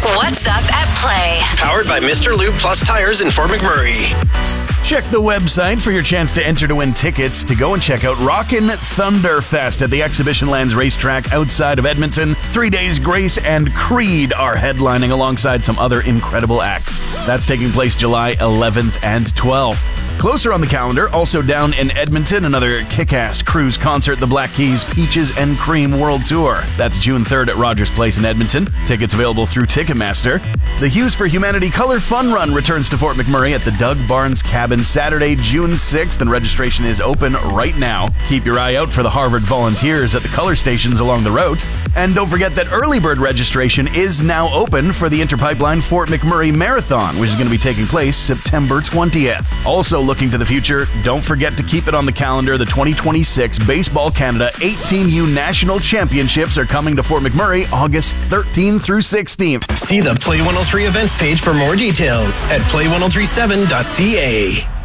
What's Up at Play. Powered by Mr. Lube Plus Tires in Fort McMurray. Check the website for your chance to enter to win tickets to go and check out Rockin' Thunderfest at the Exhibition Lands Racetrack outside of Edmonton. 3 days Grace and Creed are headlining alongside some other incredible acts. That's taking place July 11th and 12th. Closer on the calendar, also down in Edmonton, another kick-ass cruise concert, the Black Keys Peaches and Cream World Tour. That's June 3rd at Rogers Place in Edmonton. Tickets available through Ticketmaster. The Hues for Humanity Color Fun Run returns to Fort McMurray at the Doug Barnes Cabin Saturday, June 6th, and registration is open right now. Keep your eye out for the Harvard Volunteers at the color stations along the route. And don't forget that early bird registration is now open for the Interpipeline Fort McMurray Marathon, which is going to be taking place September 20th. Also looking to the future, don't forget to keep it on the calendar. The 2026 Baseball Canada 18U National Championships are coming to Fort McMurray August 13th through 16th. See the Play 103 events page for more details at play1037.ca.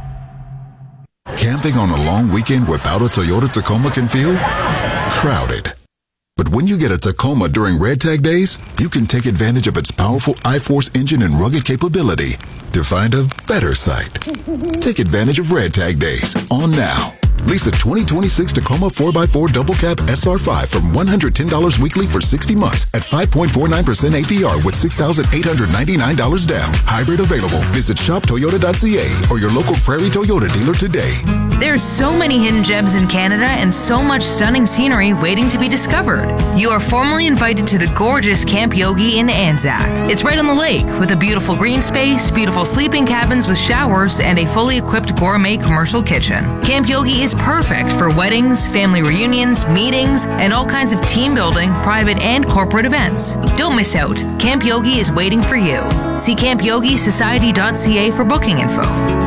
Camping on a long weekend without a Toyota Tacoma can feel crowded. But when you get a Tacoma during Red Tag Days, you can take advantage of its powerful I-Force engine and rugged capability to find a better site. Take advantage of Red Tag Days on now. Lease a 2026 Tacoma 4x4 Double Cab SR5 from $110 weekly for 60 months at 5.49% APR with $6,899 down. Hybrid available. Visit shoptoyota.ca or your local Prairie Toyota dealer today. There's so many hidden gems in Canada and so much stunning scenery waiting to be discovered. You are formally invited to the gorgeous Camp Yogi in Anzac. It's right on the lake with a beautiful green space, beautiful sleeping cabins with showers, and a fully equipped gourmet commercial kitchen. Camp Yogi is perfect for weddings, family reunions, meetings, and all kinds of team building, private and corporate events. Don't miss out. Camp Yogi is waiting for you. See CampYogiSociety.ca for booking info.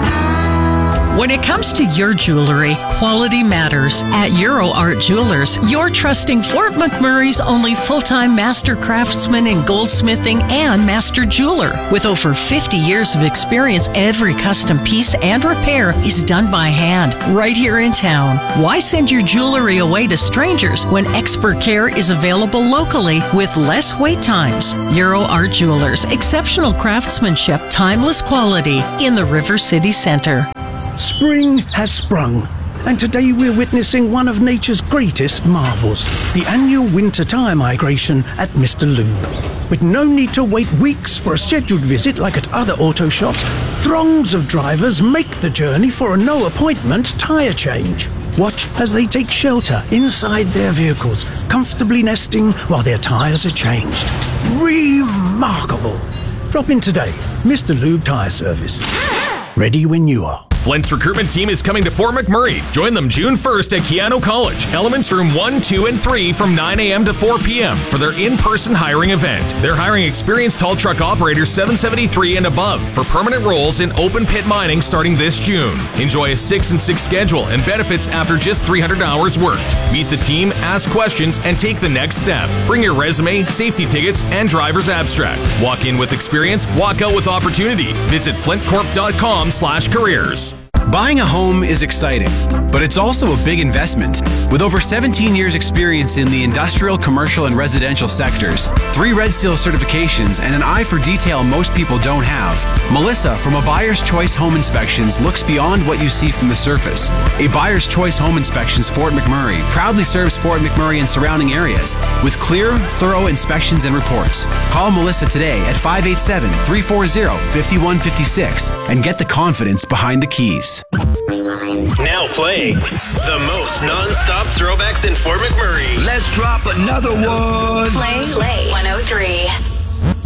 When it comes to your jewelry, quality matters. At Euro Art Jewelers, you're trusting Fort McMurray's only full-time master craftsman in goldsmithing and master jeweler. With over 50 years of experience, every custom piece and repair is done by hand, right here in town. Why send your jewelry away to strangers when expert care is available locally with less wait times? Euro Art Jewelers, exceptional craftsmanship, timeless quality in the River City Centre. Spring has sprung, and today we're witnessing one of nature's greatest marvels, the annual winter tire migration at Mr. Lube. With no need to wait weeks for a scheduled visit like at other auto shops, throngs of drivers make the journey for a no-appointment tire change. Watch as they take shelter inside their vehicles, comfortably nesting while their tires are changed. Remarkable! Drop in today, Mr. Lube Tire Service. Ready when you are. Flint's recruitment team is coming to Fort McMurray. Join them June 1st at Keano College, Elements Room 1, 2, and 3 from 9 a.m. to 4 p.m. for their in-person hiring event. They're hiring experienced haul truck operators 773 and above for permanent roles in open pit mining starting this June. Enjoy a 6-and-6 schedule and benefits after just 300 hours worked. Meet the team, ask questions, and take the next step. Bring your resume, safety tickets, and driver's abstract. Walk in with experience, walk out with opportunity. Visit flintcorp.com/careers. Buying a home is exciting, but it's also a big investment. With over 17 years experience in the industrial, commercial, and residential sectors, 3 Red Seal certifications, and an eye for detail most people don't have, Melissa from A Buyer's Choice Home Inspections looks beyond what you see from the surface. A Buyer's Choice Home Inspections Fort McMurray proudly serves Fort McMurray and surrounding areas with clear, thorough inspections and reports. Call Melissa today at 587-340-5156 and get the confidence behind the keys. Now playing the most non-stop throwbacks in Fort McMurray. Let's drop another one. Play 103.